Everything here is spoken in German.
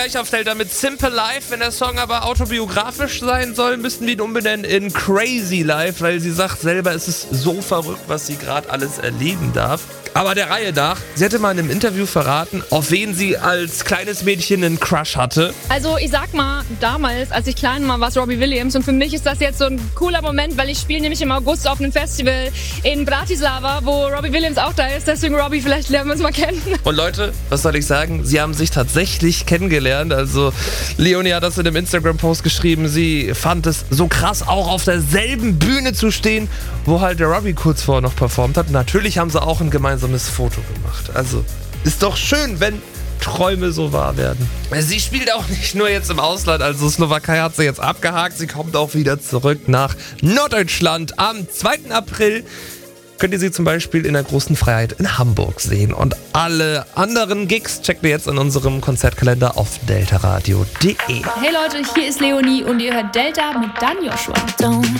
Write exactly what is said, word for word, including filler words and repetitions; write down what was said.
gleich auf Delta mit Simple Life. Wenn der Song aber autobiografisch sein soll, müssten wir ihn umbenennen in Crazy Life, weil sie sagt selber, es ist so verrückt, was sie gerade alles erleben darf. Aber der Reihe nach, sie hätte mal in einem Interview verraten, auf wen sie als kleines Mädchen einen Crush hatte. Also ich sag mal, damals, als ich klein war, war es Robbie Williams und für mich ist das jetzt so ein cooler Moment, weil ich spiele nämlich im August auf einem Festival in Bratislava, wo Robbie Williams auch da ist, deswegen Robbie, vielleicht lernen wir uns mal kennen. Und Leute, was soll ich sagen, sie haben sich tatsächlich kennengelernt, also Leonie hat das in einem Instagram-Post geschrieben, sie fand es so krass, auch auf derselben Bühne zu stehen, wo halt der Robbie kurz vorher noch performt hat. Natürlich haben sie auch ein gemeinsames Foto gemacht. Also ist doch schön, wenn Träume so wahr werden. Sie spielt auch nicht nur jetzt im Ausland, also Slowakei hat sie jetzt abgehakt. Sie kommt auch wieder zurück nach Norddeutschland. Am zweiten April könnt ihr sie zum Beispiel in der Großen Freiheit in Hamburg sehen. Und alle anderen Gigs checkt ihr jetzt in unserem Konzertkalender auf deltaradio punkt de. Hey Leute, hier ist Leonie und ihr hört Delta mit Dan Joshua. Don't